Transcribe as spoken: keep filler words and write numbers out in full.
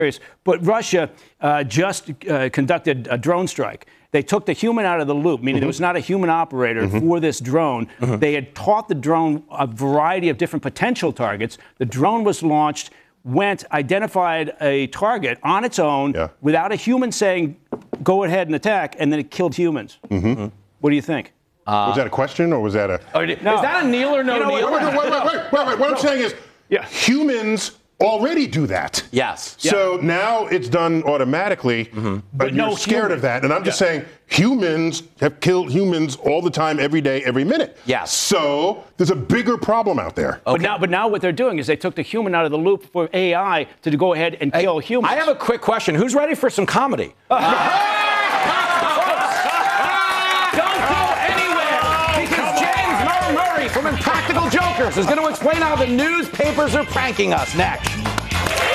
But Russia uh, just uh, conducted a drone strike. They took the human out of the loop, meaning mm-hmm. there was not a human operator mm-hmm. for this drone. Mm-hmm. They had taught the drone a variety of different potential targets. The drone was launched, went, identified a target on its own yeah. without a human saying, go ahead and attack, and then it killed humans. Mm-hmm. What do you think? Uh, was that a question or was that a... Oh, no. Is that a Neil or no you know, Neil? Wait, wait, wait, wait, wait, wait, wait. What no. I'm saying is yeah. humans already do that. Yes. So yeah. now it's done automatically, mm-hmm. but, but you're no scared human. of that. And I'm just yeah. saying humans have killed humans all the time, every day, every minute. Yes. So there's a bigger problem out there. Okay. But now, but now what they're doing is they took the human out of the loop for A I to go ahead and kill hey, humans. I have a quick question. Who's ready for some comedy? Uh, from Impractical Jokers is going to explain how the newspapers are pranking us next.